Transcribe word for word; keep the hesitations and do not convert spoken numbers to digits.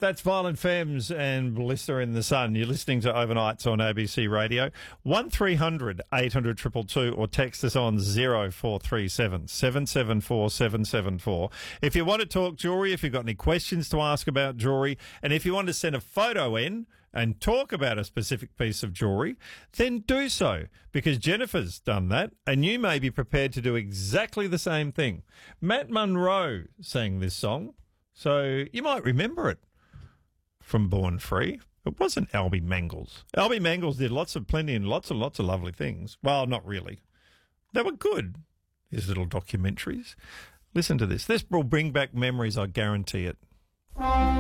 That's Violent Femmes and Blister in the Sun. You're listening to Overnights on A B C Radio. one three hundred eight hundred two two two or text us on zero four three seven seven seven four seven seven four. If you want to talk jewellery, if you've got any questions to ask about jewellery, and if you want to send a photo in and talk about a specific piece of jewellery, then do so, because Jennifer's done that, and you may be prepared to do exactly the same thing. Matt Monro sang this song, so you might remember it from Born Free. It wasn't Albie Mangles. Albie Mangles did lots of plenty and lots and lots of lovely things. Well, not really. They were good, his little documentaries. Listen to this. This will bring back memories, I guarantee it.